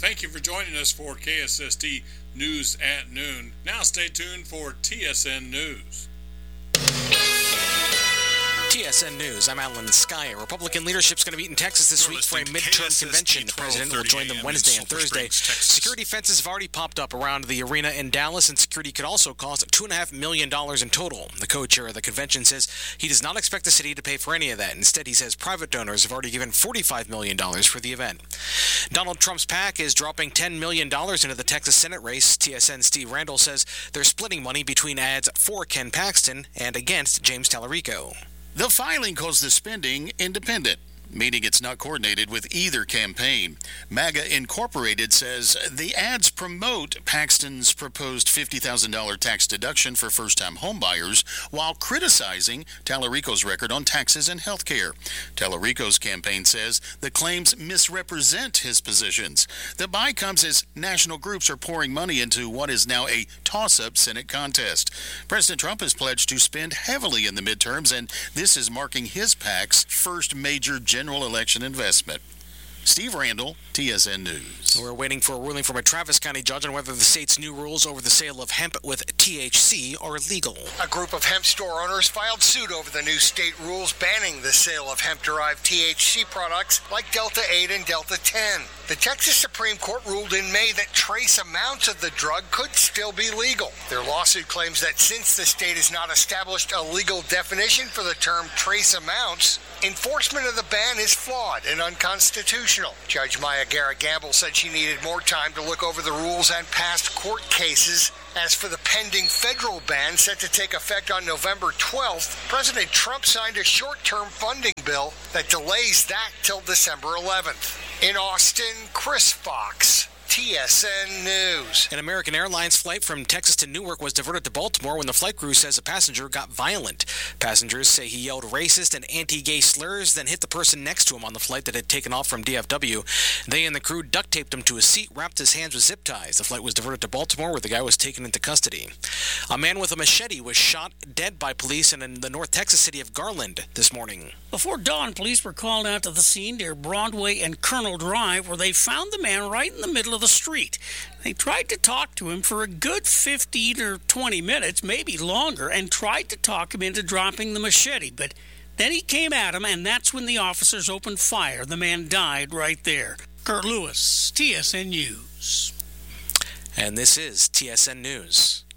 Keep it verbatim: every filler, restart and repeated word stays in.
Thank you for joining us for K S S T News at Noon. Now stay tuned for T S N News. T S N News, I'm Alan Skyer. Republican leadership is going to meet in Texas this You're week for a midterm convention. The president will join them Wednesday and Thursday. Security fences have already popped up around the arena in Dallas, and security could also cost two point five million dollars in total. The co-chair of the convention says he does not expect the city to pay for any of that. Instead, he says private donors have already given forty-five million dollars for the event. Donald Trump's PAC is dropping ten million dollars into the Texas Senate race. T S N's Steve Randall says they're splitting money between ads for Ken Paxton and against James Tallarico. The filing calls the spending independent, meaning it's not coordinated with either campaign. MAGA Incorporated says the ads promote Paxton's proposed fifty thousand dollars tax deduction for first-time homebuyers while criticizing Tallarico's record on taxes and health care. Tallarico's campaign says the claims misrepresent his positions. The buy comes as national groups are pouring money into what is now a toss-up Senate contest. President Trump has pledged to spend heavily in the midterms, and this is marking his PAC's first major general General election investment. Steve Randall, T S N News. We're waiting for a ruling from a Travis County judge on whether the state's new rules over the sale of hemp with T H C are legal. A group of hemp store owners filed suit over the new state rules banning the sale of hemp-derived T H C products like Delta eight and Delta ten. The Texas Supreme Court ruled in May that trace amounts of the drug could still be legal. Their lawsuit claims that since the state has not established a legal definition for the term trace amounts, enforcement of the ban is flawed and unconstitutional. Judge Maya Garrett-Gamble said she needed more time to look over the rules and past court cases. As for the pending federal ban set to take effect on November twelfth, President Trump signed a short-term funding bill that delays that till December eleventh. In Austin, Chris Fox, T S N News. An American Airlines flight from Texas to Newark was diverted to Baltimore when the flight crew says a passenger got violent. Passengers say he yelled racist and anti-gay slurs, then hit the person next to him on the flight that had taken off from D F W. They and the crew duct taped him to a seat, wrapped his hands with zip ties. The flight was diverted to Baltimore, where the guy was taken into custody. A man with a machete was shot dead by police in the North Texas city of Garland this morning. Before dawn, police were called out to the scene near Broadway and Colonel Drive, where they found the man right in the middle of the street. They tried to talk to him for a good fifteen or twenty minutes, maybe longer, and tried to talk him into dropping the machete. But then he came at him, and that's when the officers opened fire. The man died right there. Kurt Lewis, T S N News. And this is T S N News.